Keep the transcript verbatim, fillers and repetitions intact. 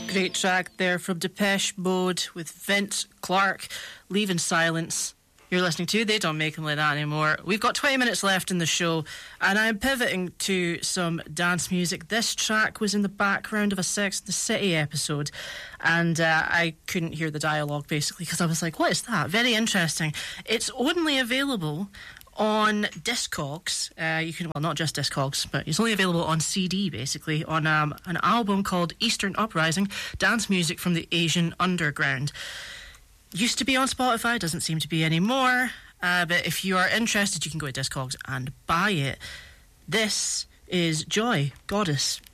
Great track there from Depeche Mode with Vince Clarke, Leaving Silence. You're listening to They Don't Make Them Like That Anymore. We've got twenty minutes left in the show, and I'm pivoting to some dance music. This track was in the background of a Sex and the City episode, and uh, I couldn't hear the dialogue, basically, because I was like, what is that? Very interesting. It's only available on Discogs. Uh, you can, well, not just Discogs, but it's only available on C D, basically, on um, an album called Eastern Uprising, Dance Music from the Asian Underground. Used to be on Spotify, doesn't seem to be anymore, uh, but if you are interested, you can go to Discogs and buy it. This is Joy, Goddess.